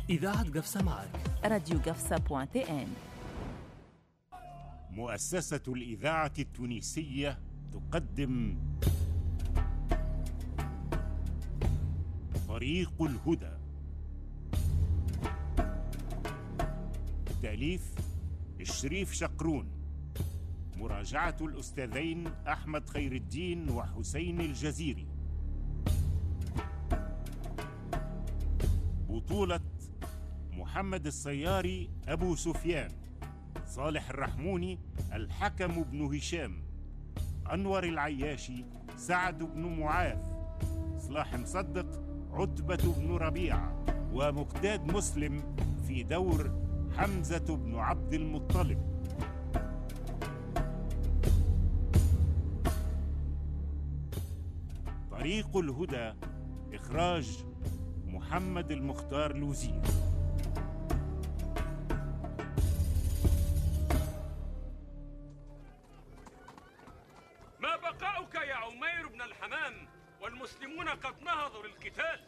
إذاعة قفصة معك راديو قفصة.ان. مؤسسة الإذاعة التونسية تقدم طريق الهدى. تأليف الشريف شقرون، مراجعة الأستاذين أحمد خير الدين وحسين الجزيري. بطولة محمد الصياري أبو سفيان، صالح الرحموني الحكم بن هشام، أنور العياشي سعد بن معاذ، صلاح مصدق عتبة بن ربيعة، ومقداد مسلم في دور حمزة بن عبد المطلب. طريق الهدى، إخراج محمد المختار لوزير. ما بقاؤك يا عمير بن الحمام والمسلمون قد نهضوا للقتال؟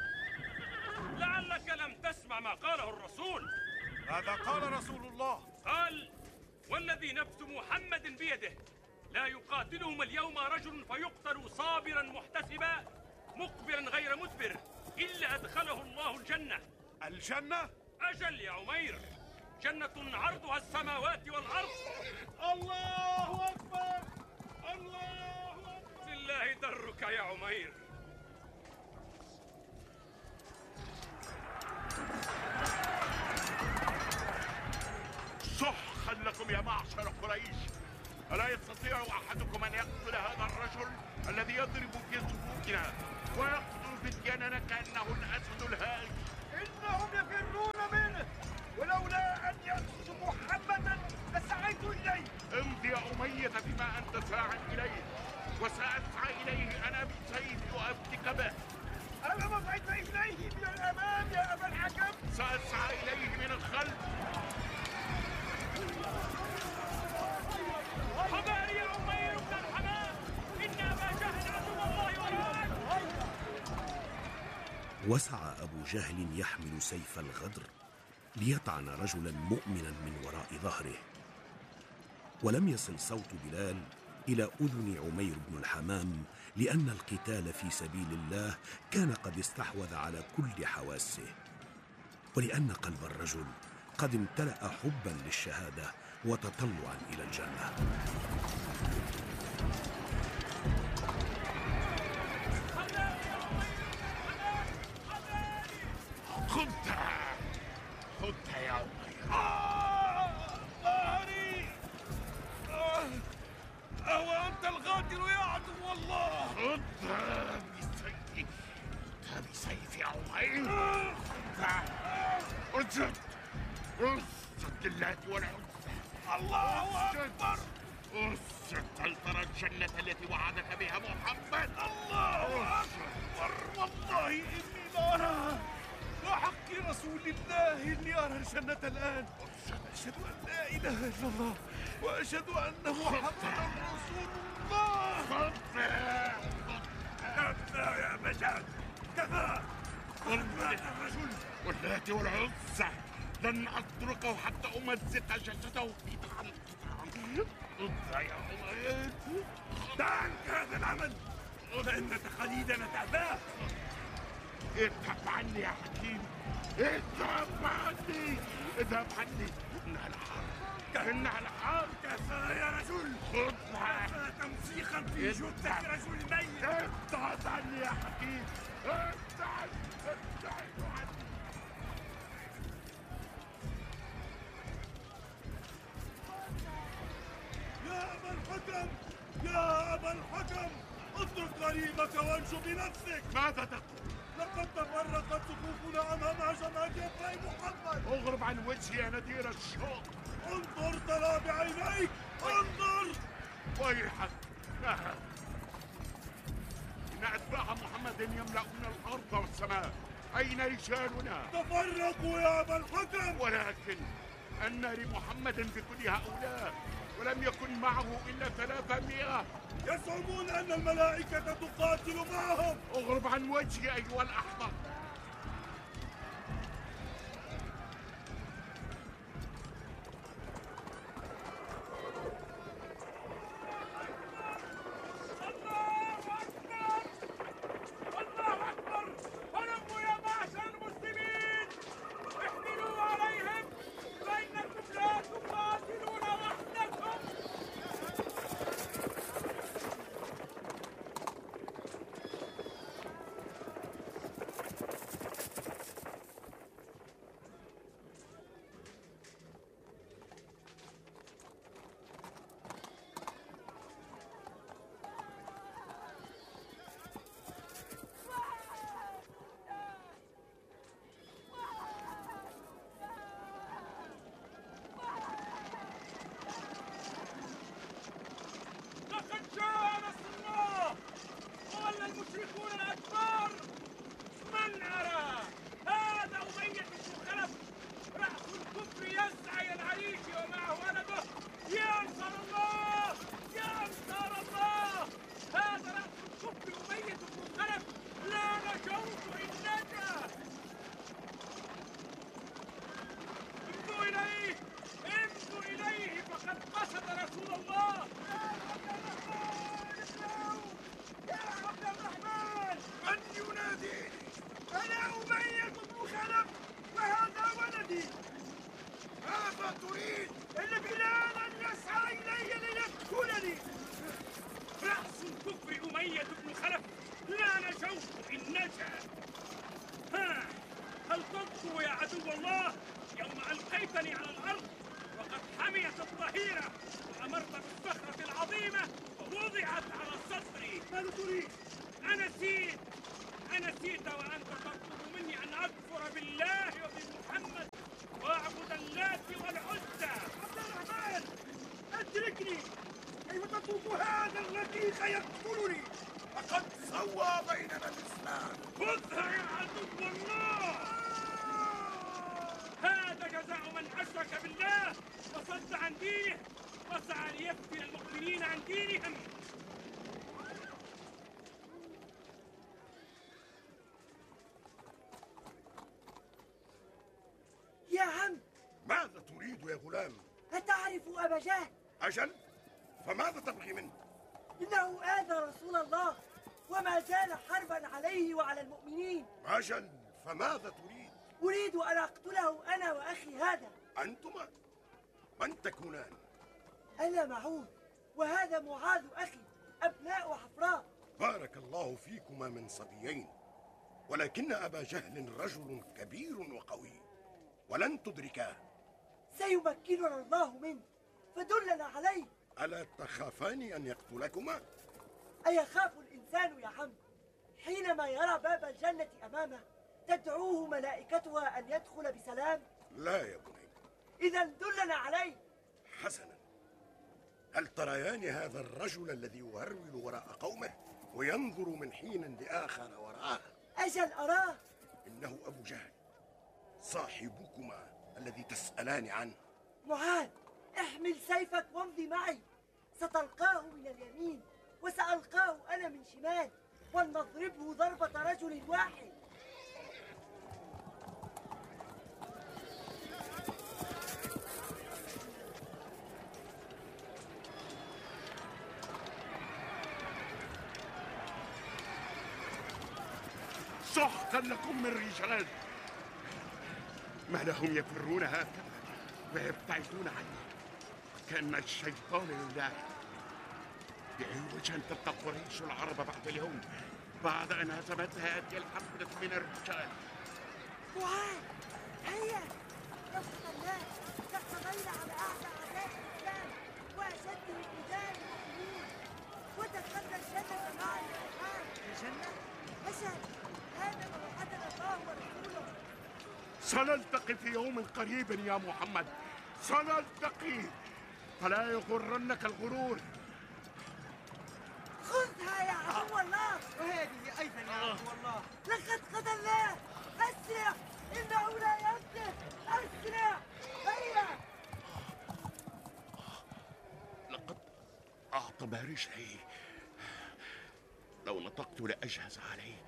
لعلك لم تسمع ما قاله الرسول. ماذا قال رسول الله؟ قال: والذي نفس محمد بيده لا يقاتلهم اليوم رجل فيقتل صابرا محتسبا مقبلا غير مدبر إلا أدخله الله الجنة. الجنة؟ أجل يا عمير، جنة عرضها السماوات والأرض. الله أكبر، الله أكبر. لله درك يا عمير. سحقا لكم يا معشر قريش، ألا يستطيع أحدكم أن يقتل هذا الرجل الذي يضرب في صفوفنا ويقتل فتياننا كأنه الأسد الهائج؟ إنهم يفرون منه، ولولا أن يقتل محمدا لسعيت إليه. امضي يا أمية بما أنت ساع إليه، وسأسعى إليه أنا بسيفي وأفتك به. ألا مضيت إليه من الأمام يا أبا الحكم؟ سأسعى إليه من الخلف. حماري يا عمير بن الحمام، إن أبا جهل عدو الله وراءك. وسعى أبو جهل يحمل سيف الغدر ليطعن رجلا مؤمنا من وراء ظهره، ولم يصل صوت بلال إلى أذن عمير بن الحمام، لأن القتال في سبيل الله كان قد استحوذ على كل حواسه، ولأن قلب الرجل قد امتلأ حبا للشهادة وتطلعا إلى الجنة. خذها يا عمير. ظهري. أنت الغادر يا عدو الله. خذها بسيفي، خذها بسيفي يا عمير. اسجد، اسجد لله والعزى. الله أكبر. اسجد، هل ترى الجنة التي وعدك بها محمد؟ الله أكبر، والله إني لأراها، وحق رسول الله إني أرى الجنة الآن. أشهد أن لا إله إلا الله، وأشهد أن محمدا رسول الله. كفى يا مجاد، كفى. والله الرجل واللات والعزى لن أتركه حتى أمزق جسده قطعا قطعا. خذها يا عمير. دعك هذا العمل، فإن تقاليدنا تعباه. اذهب عني يا حكيم، اذهب عني، اذهب عني. إنها الحرب، إنها الحرب. كفى يا رجل، خذها. كفى تمسيخا في جثة رجل ميت. ابتعد عني يا حكيم، ابتعد عني. يا أبا الحكم، يا أبا الحكم، اترك غريبك وانجو بنفسك. ماذا تقول؟ لقد تفرقت صفوفنا أمام هجمات أبناء محمد. اغرب عن وجهي يا نذير الشوق. انظر ترى بعينيك، انظر. ويحك، إن أتباع محمد يملؤون الأرض والسماء. أين رجالنا؟ تفرقوا يا أبا الحكم. ولكن أن لمحمد بكل هؤلاء ولم يكن معه إلا 300. يزعمون أن الملائكة تقاتل معهم. اغرب عن وجهي أيها الأحمق. أمية بن خلف وهذا ولدي. ماذا تريد؟ إن بلالا يسعى إلي ليقتلني. رأس الكفر أمية بن خلف لا نجوت إن نجا. ها، هل تذكر يا عدو الله يوم ألقيتني على الأرض وقد حميت الظهيرة وأمرت بالصخرة العظيمة ووضعت على صدري؟ ماذا تريد؟ أنسيت وأنت تطلب مني أن أكفر بالله وبمحمد وأعبد اللات والعزى. عبد الرحمن اتركني. كيف تترك هذا الذي سيقتلني؟ لقد سوى بيننا الإسلام. خذها يا عدو الله. هذا جزاء من أشرك بالله وصد عن دينه وسعى ليفتن المؤمنين عن دينهم. يا عم، ماذا تريد يا غلام؟ أتعرف أبا جهل؟ أجل، فماذا تبغي منه؟ إنه آذى رسول الله وما زال حربا عليه وعلى المؤمنين. أجل، فماذا تريد؟ أريد أن أقتله أنا وأخي هذا. أنتما؟ من تكونان؟ أنا معون وهذا معاذ أخي، أبناء حفراء. بارك الله فيكما من صبيين، ولكن أبا جهل رجل كبير وقوي ولن تدركاه. سيمكننا الله منه، فدلنا عليه. ألا تخافان أن يقتلكما؟ أيخاف الإنسان يا عم حينما يرى باب الجنة أمامه تدعوه ملائكتها أن يدخل بسلام؟ لا يا بني. إذا دلنا عليه. حسنا، هل تريان هذا الرجل الذي يهرول وراء قومه وينظر من حين لآخر وراءه؟ أجل أراه. إنه أبو جهل صاحبكما الذي تسألان عنه. معاذ، احمل سيفك وامضي معي. ستلقاه من اليمين وسألقاه أنا من شمال، ولنضربه ضربة رجل واحد. سحقا لكم من رجال، ما لهم يفرون هكذا ويبتعدون عني كأن الشيطان لله. بعوج أن تبقى قريش العرب بعد اليوم، بعد أن هزمت هذه الحفلة من الرجال. معاذ، هيا نصر الله تقبل على أعلى أعداء الإسلام وأشد رجال المؤمنين، ودخلنا الجنة معا يا معاذ. الجنة؟ أجل، هذا ما وعدنا الله ورسوله. سنلتقي في يوم قريب يا محمد، سنلتقي، فلا يغرنك الغرور. خذها يا عدو الله. وهذه أيضا يا عدو الله. لقد قتلناه. أسرع، إنه لا ينتهي. أسرع، هيا. لقد أعطب رجلي، لو نطقت لأجهز عليه.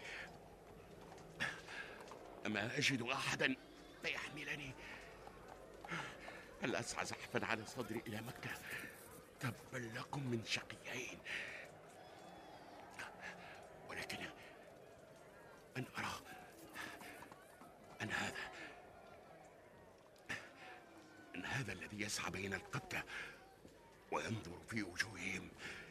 أما أجد أحدا ليحملني. هل أسعى زحفا على صدري إلى مكة؟ تبا لكم من شقيين. ولكن أن أرى أن هذا الذي يسعى بين القتلى وينظر في وجوههم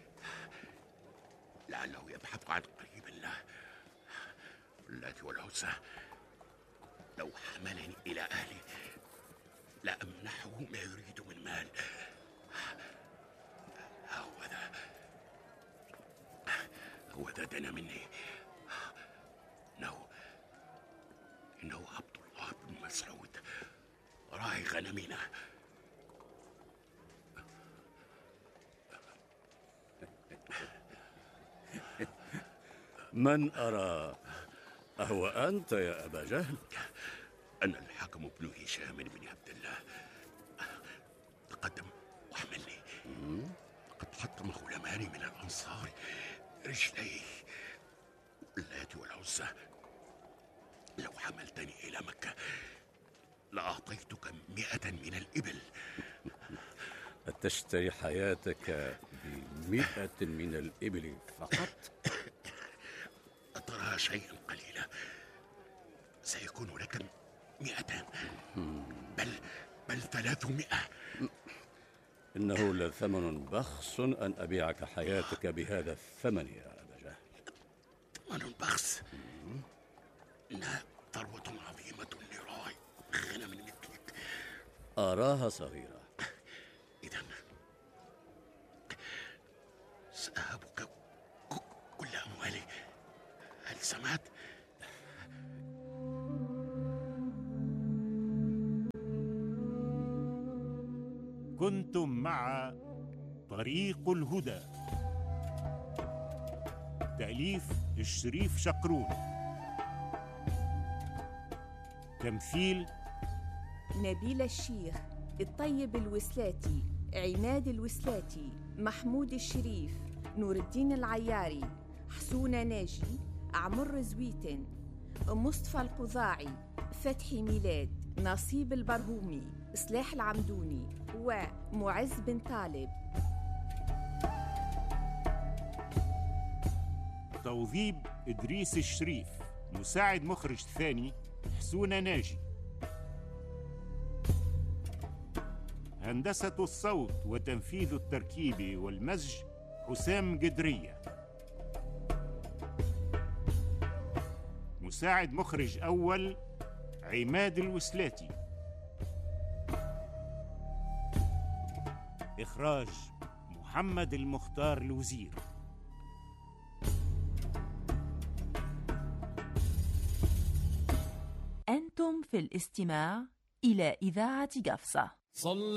لعله يبحث عن قريب الله. واللات والعزى لو حملني إلى أهلي لأمنحه ما يريد من مال. هو ذا دنا مني. إنه عبد الله بن مسعود راعي غنمنا. من أرى؟ أهو أنت يا أبا جهل؟ أنا الحكم بن هشام بن عبد الله. تقدم واحملني. قد حطم غلامان من الأنصار رجلي. اللات والعزى لو حملتني إلى مكة لأعطيتك 100 من الإبل. أتشتري حياتك ب100 من الإبل فقط؟ أترى شيئا قليلا سيكون يكون لك 200 بل 300. إنه لثمن بخس أن أبيعك حياتك بهذا الثمن يا أبا جهل. ثمن بخس؟ إنها ثروة عظيمة لراعي غنم مثلك. أراها صغيرة. إذن سأهبك كل أموالي، هل سمعت؟ كنتم مع طريق الهدى، تأليف الشريف شقرون، تمثيل نبيل الشيخ، الطيب الوسلاتي، عماد الوسلاتي، محمود الشريف، نور الدين العياري، حسونة ناجي، عمر زويتن، مصطفى القضاعي، فتحي ميلاد، نصيب البرهومي، سلاح العمدوني، ومعز بن طالب. توظيب إدريس الشريف، مساعد مخرج ثاني حسونة ناجي. هندسة الصوت وتنفيذ التركيب والمزج حسام قدرية. مساعد مخرج أول عماد الوسلاتي. إخراج محمد المختار الوزير. أنتم في الاستماع إلى إذاعة قفصة.